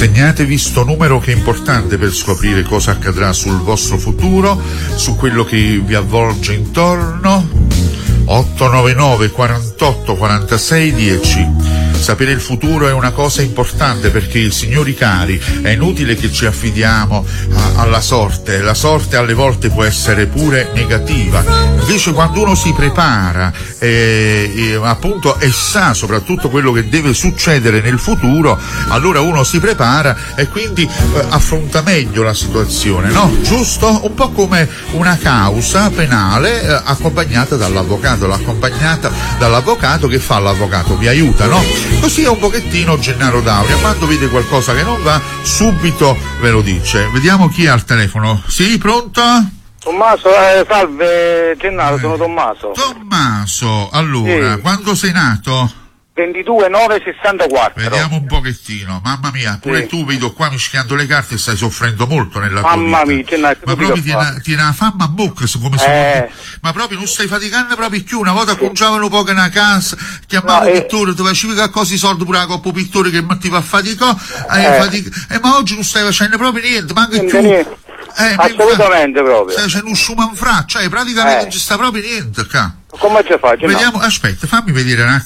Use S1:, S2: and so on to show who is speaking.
S1: Segnatevi sto numero che è importante per scoprire cosa accadrà sul vostro futuro, su quello che vi avvolge intorno. 899 48 46 10. Sapere il futuro è una cosa importante perché, signori cari, è inutile che ci affidiamo alla sorte. La sorte alle volte può essere pure negativa. Invece quando uno si prepara appunto e sa soprattutto quello che deve succedere nel futuro, allora uno si prepara e quindi affronta meglio la situazione, no? Giusto? Un po' come una causa penale accompagnata dall'avvocato. L'accompagnata dall'avvocato, che fa l'avvocato? Vi aiuta, no? Così è un pochettino Gennaro D'Auria, quando vede qualcosa che non va subito ve lo dice. Vediamo chi è al telefono. Sì, pronto?
S2: Tommaso, salve Gennaro, sono Tommaso.
S1: Tommaso, allora,
S2: sì.
S1: Quando sei nato?
S2: 22/9/64.
S1: Vediamo un pochettino, mamma mia, pure
S2: sì.
S1: Tu vedo qua mischiando le carte e stai soffrendo molto nella tua
S2: mamma
S1: vita.
S2: Mia, Gennaro,
S1: ma proprio tiene la fama a bocca, come se ma proprio non stai faticando proprio più. Una volta conciavano poco una casa, chiamavo pittore, tu facevi qualcosa di soldi pure la coppa pittore che mettiva a faticare, ma oggi non stai facendo proprio niente, manca più.
S2: Assolutamente proprio.
S1: C'è un sciumanfrà, cioè praticamente non ci sta proprio niente,
S2: Come ci fa?
S1: Vediamo, aspetta, fammi vedere un attimo.